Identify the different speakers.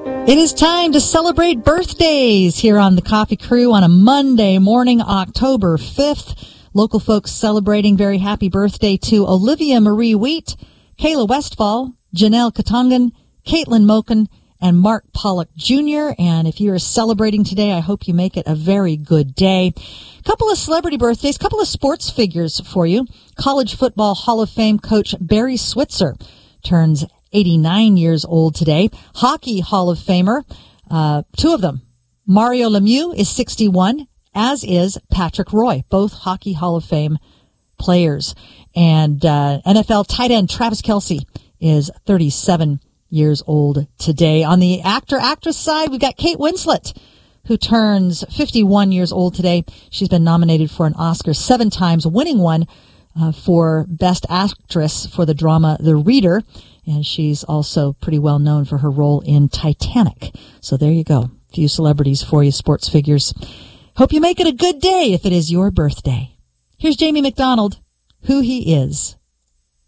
Speaker 1: It is time to celebrate birthdays here on the Coffee Crew on a Monday morning, October 5th. Local folks celebrating very happy birthday to Olivia Marie Wheat, Kayla Westfall, Janelle Katongan, Caitlin Moken, and Mark Pollock Jr. And if you're celebrating today, I hope you make it a very good day. Couple of celebrity birthdays, couple of sports figures for you. College Football Hall of Fame coach Barry Switzer turns 89 years old today. Hockey Hall of Famer, two of them. Mario Lemieux is 61, as is Patrick Roy, both Hockey Hall of Fame players. And NFL tight end Travis Kelce is 37 years old today. On the actor-actress side, we've got Kate Winslet, who turns 51 years old today. She's been nominated for an Oscar 7 times, winning one for Best Actress for the drama The Reader. And she's also pretty well known for her role in Titanic. So there you go. A few celebrities for you, sports figures. Hope you make it a good day if it is your birthday. Here's Jamie McDonald, Who He Is.